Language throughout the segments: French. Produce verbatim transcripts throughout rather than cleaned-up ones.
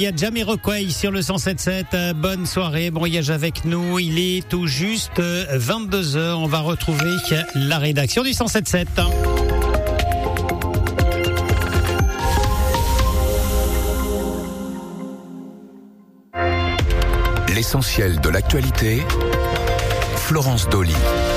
y a Jamiroquai sur le cent sept sept. Bonne soirée, bon voyage avec nous. Il est tout juste vingt-deux heures. On va retrouver la rédaction du cent sept sept. L'essentiel de l'actualité, Florence Dolly.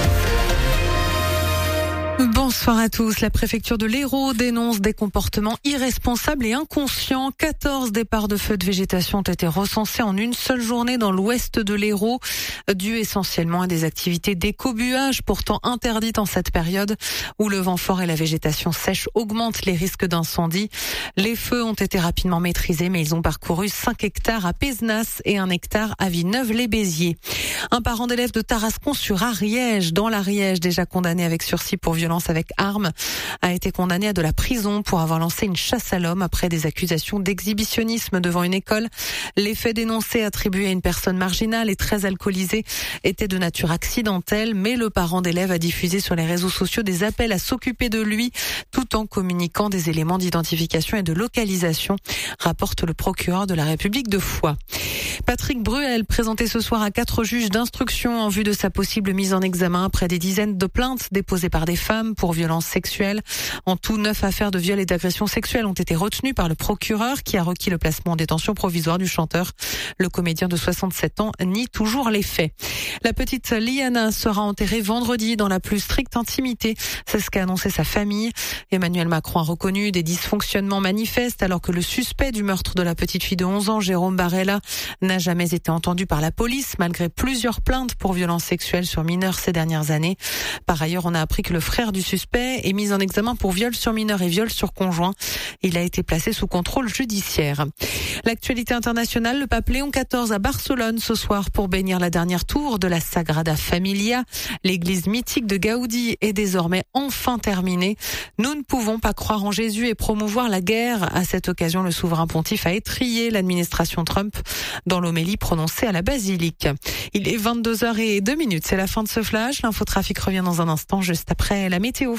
Bonsoir à tous. La préfecture de l'Hérault dénonce des comportements irresponsables et inconscients. quatorze départs de feux de végétation ont été recensés en une seule journée dans l'ouest de l'Hérault, dû essentiellement à des activités d'écobuage pourtant interdites en cette période où le vent fort et la végétation sèche augmentent les risques d'incendie. Les feux ont été rapidement maîtrisés, mais ils ont parcouru cinq hectares à Pézenas et un hectare à Villeneuve-les-Béziers. Un parent d'élève de Tarascon sur Ariège, dans l'Ariège, déjà condamné avec sursis pour violence avec arme, a été condamné à de la prison pour avoir lancé une chasse à l'homme après des accusations d'exhibitionnisme devant une école. Les faits dénoncés attribués à une personne marginale et très alcoolisée étaient de nature accidentelle, mais le parent d'élève a diffusé sur les réseaux sociaux des appels à s'occuper de lui tout en communiquant des éléments d'identification et de localisation, rapporte le procureur de la République de Foix. Patrick Bruel, présenté ce soir à quatre juges d'instruction en vue de sa possible mise en examen après des dizaines de plaintes déposées par des femmes pour violences sexuelles. En tout, neuf affaires de viol et d'agression sexuelle ont été retenues par le procureur qui a requis le placement en détention provisoire du chanteur. Le comédien de soixante-sept ans nie toujours les faits. La petite Liana sera enterrée vendredi dans la plus stricte intimité. C'est ce qu'a annoncé sa famille. Emmanuel Macron a reconnu des dysfonctionnements manifestes alors que le suspect du meurtre de la petite fille de onze ans, Jérôme Barella, n'a jamais été entendu par la police malgré plusieurs plaintes pour violences sexuelles sur mineurs ces dernières années. Par ailleurs, on a appris que le frère du suspect est mis en examen pour viol sur mineur et viol sur conjoint. Il a été placé sous contrôle judiciaire. L'actualité internationale, le pape Léon quatorze à Barcelone ce soir pour bénir la dernière tour de la Sagrada Familia. L'église mythique de Gaudi est désormais enfin terminée. Nous ne pouvons pas croire en Jésus et promouvoir la guerre. À cette occasion, le souverain pontife a étrillé l'administration Trump dans l'homélie prononcée à la basilique. Il est vingt-deux heures zéro deux, c'est la fin de ce flash. L'infotrafic revient dans un instant, juste après la météo.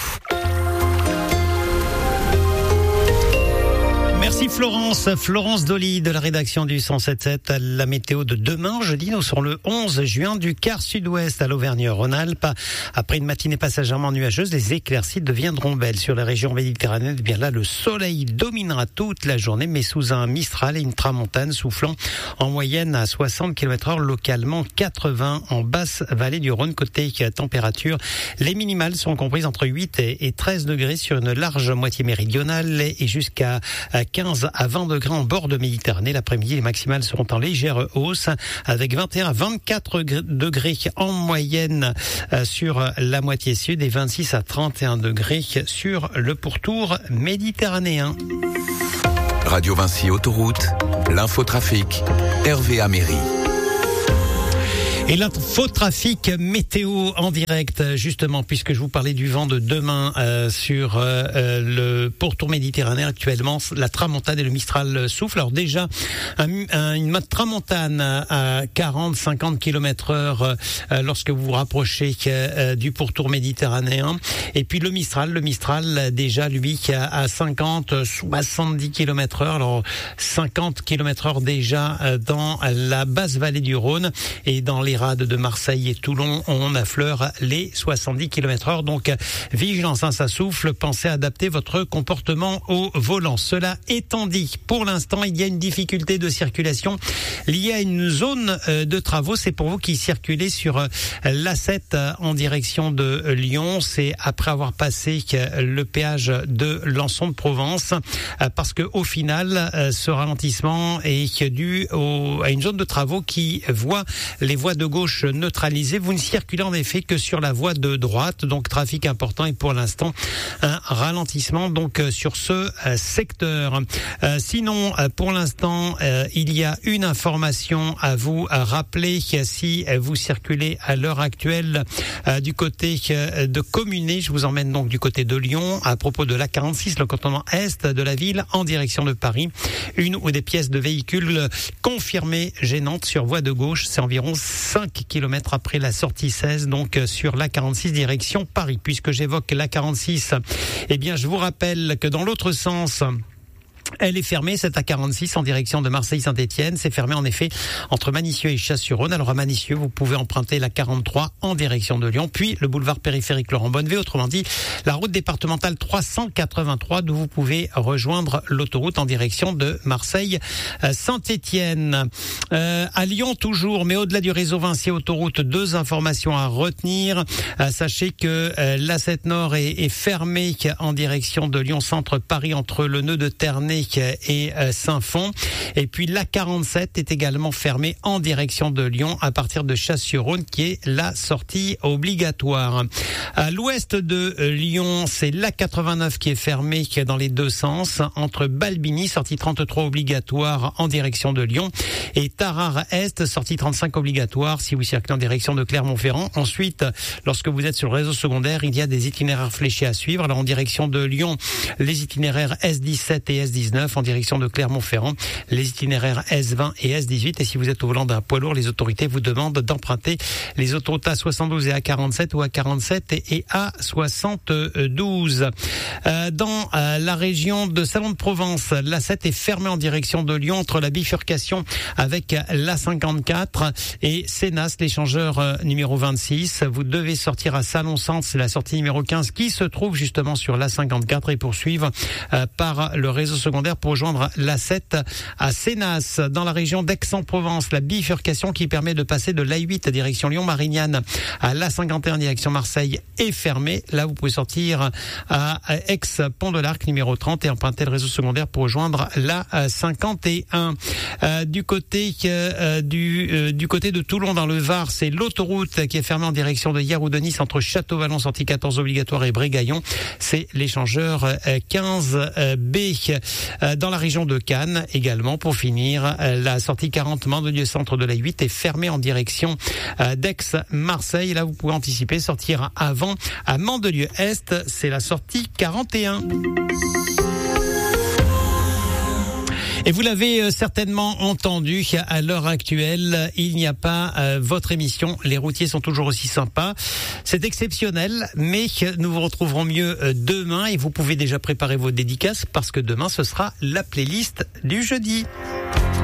Merci Florence. Florence Dolly de la rédaction du cent sept sept. La météo de demain, jeudi, nous serons le onze juin du quart sud-ouest à l'Auvergne-Rhône-Alpes. Après une matinée passagèrement nuageuse, les éclaircies deviendront belles sur la région méditerranéenne. Eh bien là, le soleil dominera toute la journée, mais sous un mistral et une tramontane soufflant en moyenne à soixante kilomètres heure, localement quatre-vingts en basse vallée du Rhône. Côté température, les minimales sont comprises entre huit et treize degrés sur une large moitié méridionale et jusqu'à quinze à vingt degrés en bord de Méditerranée. L'après-midi, les maximales seront en légère hausse avec vingt et un à vingt-quatre degrés en moyenne sur la moitié sud et vingt-six à trente et un degrés sur le pourtour méditerranéen. Radio Vinci Autoroute, l'infotrafic, Hervé Améry. Et l'infotrafic météo en direct, justement, puisque je vous parlais du vent de demain euh, sur euh, le pourtour méditerranéen actuellement, la tramontane et le mistral soufflent. Alors déjà, un, un, une tramontane à quarante à cinquante kilomètres heure euh, lorsque vous vous rapprochez euh, du pourtour méditerranéen. Et puis le mistral, le mistral déjà, lui, à cinquante à soixante-dix kilomètres heure. Alors cinquante kilomètres heure déjà euh, dans la basse vallée du Rhône et dans les rades de Marseille et Toulon, on affleure les soixante-dix kilomètres heure. Donc, vigilance, hein, ça souffle. Pensez à adapter votre comportement au volant. Cela étant dit, pour l'instant, il y a une difficulté de circulation liée à une zone de travaux. C'est pour vous qui circulez sur l'A sept en direction de Lyon. C'est après avoir passé le péage de Lançon de Provence. Parce que, au final, ce ralentissement est dû au, à une zone de travaux qui voit les voies de gauche neutralisées. Vous ne circulez en effet que sur la voie de droite, donc trafic important et pour l'instant un ralentissement donc sur ce euh, secteur. Euh, sinon, euh, pour l'instant, euh, il y a une information à vous à rappeler. Si euh, vous circulez à l'heure actuelle euh, du côté euh, de Communé, je vous emmène donc du côté de Lyon à propos de l'A quarante-six, le cantonnement est de la ville en direction de Paris. Une ou des pièces de véhicules confirmées gênantes sur voie de gauche, c'est environ cinq kilomètres après la sortie seize, donc sur l'A quarante-six direction Paris. Puisque j'évoque l'A quarante-six, eh bien je vous rappelle que dans l'autre sens, Elle est fermée, cette A quarante-six en direction de Marseille-Saint-Étienne. C'est fermé en effet entre Manicieux et Chasse-sur-Rhône. Alors à Manicieux, vous pouvez emprunter la quarante-trois en direction de Lyon, puis le boulevard périphérique Laurent Bonnevay, autrement dit la route départementale trois cent quatre-vingt-trois, d'où vous pouvez rejoindre l'autoroute en direction de Marseille-Saint-Étienne. Euh, à Lyon toujours, mais au-delà du réseau Vinci Autoroute, deux informations à retenir. Euh, sachez que euh, l'A sept Nord est, est fermée en direction de Lyon Centre Paris entre le nœud de Ternay et Saint-Fond. Et puis l'A quarante-sept est également fermée en direction de Lyon à partir de Chasse-sur-Rhône, qui est la sortie obligatoire. À l'ouest de Lyon, c'est l'A quatre-vingt-neuf qui est fermée dans les deux sens entre Balbigny, sortie trente-trois obligatoire en direction de Lyon, et Tarare-Est, sortie trente-cinq obligatoire si vous circulez en direction de Clermont-Ferrand. Ensuite, lorsque vous êtes sur le réseau secondaire, il y a des itinéraires fléchés à suivre. Alors en direction de Lyon, les itinéraires S dix-sept et S dix-neuf, en direction de Clermont-Ferrand, les itinéraires S vingt et S dix-huit. Et si vous êtes au volant d'un poids lourd, les autorités vous demandent d'emprunter les autoroutes A soixante-douze et A quarante-sept ou A quarante-sept et A soixante-douze. Euh, dans euh, la région de Salon de Provence, l'A sept est fermée en direction de Lyon entre la bifurcation avec l'A cinquante-quatre et Sénas, l'échangeur euh, numéro vingt-six. Vous devez sortir à Salon-Centre, c'est la sortie numéro quinze qui se trouve justement sur l'A cinquante-quatre, et poursuivre euh, par le réseau secondaire pour rejoindre l'A sept à Sénas. Dans la région d'Aix-en-Provence, la bifurcation qui permet de passer de l'A huit direction Lyon-Marignane à l'A cinquante et un direction Marseille est fermée. Là, vous pouvez sortir à Aix-Pont de l'Arc numéro trente et emprunter le réseau secondaire pour rejoindre l'A cinquante et un. Euh, du côté euh, du euh, du côté de Toulon dans le Var, c'est l'autoroute qui est fermée en direction de Hier ou de Nice entre Château-Vallon, sortie quatorze obligatoire, et Brégaillon. C'est l'échangeur euh, quinze B. Dans la région de Cannes également, pour finir, la sortie quarante Mandelieu centre de l'A huit est fermée en direction d'Aix-Marseille. Là, vous pouvez anticiper, sortir avant à Mandelieu Est, c'est la sortie quarante et un. Et vous l'avez certainement entendu, à l'heure actuelle, il n'y a pas euh, votre émission. Les routiers sont toujours aussi sympas. C'est exceptionnel, mais nous vous retrouverons mieux demain, et vous pouvez déjà préparer vos dédicaces parce que demain, ce sera la playlist du jeudi.